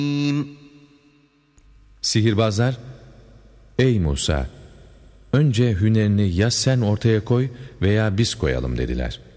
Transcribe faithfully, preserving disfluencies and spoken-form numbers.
Sihirbazlar, ey Musa, önce hünerini ya sen ortaya koy veya biz koyalım dediler.